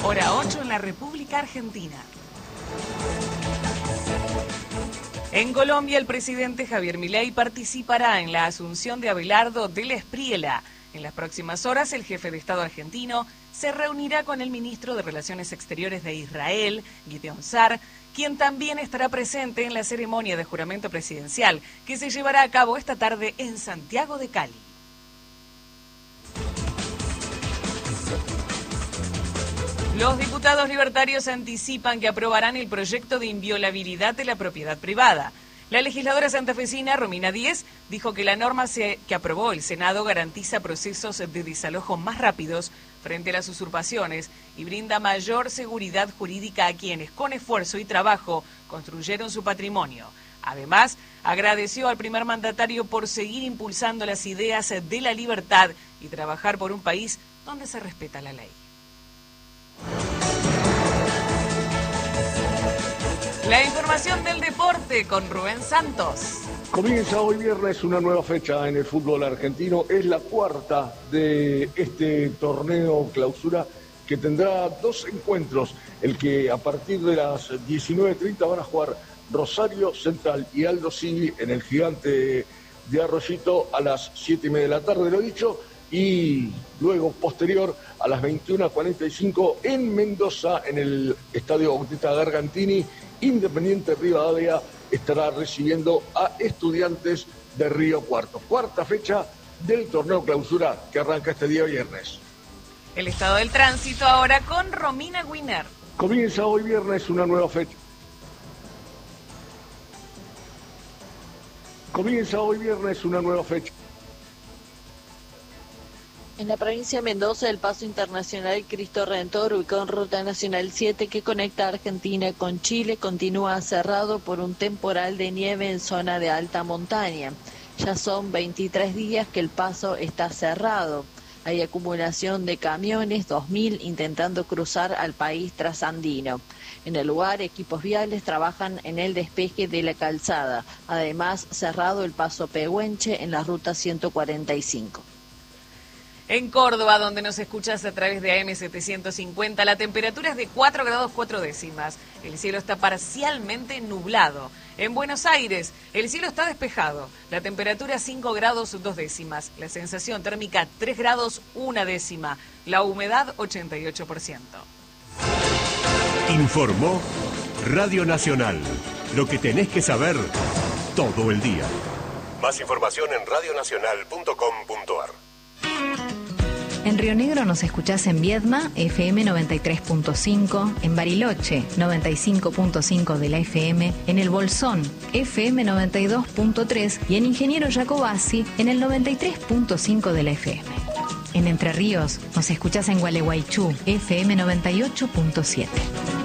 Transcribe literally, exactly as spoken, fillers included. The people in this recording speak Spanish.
Hora ocho en la República Argentina. En Colombia, el presidente Javier Milei participará en la asunción de Abelardo del Espriella. En las próximas horas, el jefe de Estado argentino se reunirá con el ministro de Relaciones Exteriores de Israel, Gideon Sa'ar, quien también estará presente en la ceremonia de juramento presidencial que se llevará a cabo esta tarde en Santiago de Cali. Los diputados libertarios anticipan que aprobarán el proyecto de inviolabilidad de la propiedad privada. La legisladora santafesina Romina Díez dijo que la norma se, que aprobó el Senado garantiza procesos de desalojo más rápidos frente a las usurpaciones y brinda mayor seguridad jurídica a quienes con esfuerzo y trabajo construyeron su patrimonio. Además, agradeció al primer mandatario por seguir impulsando las ideas de la libertad y trabajar por un país donde se respeta la ley. La información del deporte con Rubén Santos. Comienza hoy viernes una nueva fecha en el fútbol argentino. Es la cuarta de este torneo clausura que tendrá dos encuentros. El que a partir de las diecinueve treinta van a jugar Rosario Central y Aldo Civi en el Gigante de Arroyito a las siete y media de la tarde, lo dicho. Y luego, posterior, a las veintiuna cuarenta y cinco en Mendoza, en el Estadio Bautista Gargantini, Independiente Rivadavia estará recibiendo a Estudiantes de Río Cuarto. Cuarta fecha del torneo clausura que arranca este día viernes. El estado del tránsito ahora con Romina Wiener. Comienza hoy viernes una nueva fecha. Comienza hoy viernes una nueva fecha. En la provincia de Mendoza, el paso internacional Cristo Redentor, ubicado en Ruta Nacional siete, que conecta Argentina con Chile, continúa cerrado por un temporal de nieve en zona de alta montaña. Ya son veintitrés días que el paso está cerrado. Hay acumulación de camiones, dos mil, intentando cruzar al país trasandino. En el lugar, equipos viales trabajan en el despeje de la calzada. Además, cerrado el paso Pehuenche en la ruta ciento cuarenta y cinco. En Córdoba, donde nos escuchas a través de A M setecientos cincuenta, la temperatura es de cuatro grados cuatro décimas. El cielo está parcialmente nublado. En Buenos Aires, el cielo está despejado. La temperatura cinco grados dos décimas. La sensación térmica tres grados una décima. La humedad ochenta y ocho por ciento. Informó Radio Nacional. Lo que tenés que saber todo el día. Más información en radio nacional punto com punto a r. En Río Negro nos escuchás en Viedma, F M noventa y tres punto cinco, en Bariloche, noventa y cinco punto cinco de la F M, en El Bolsón, F M noventa y dos punto tres y en Ingeniero Jacobasi, en el noventa y tres punto cinco de la F M. En Entre Ríos nos escuchás en Gualeguaychú, F M noventa y ocho punto siete.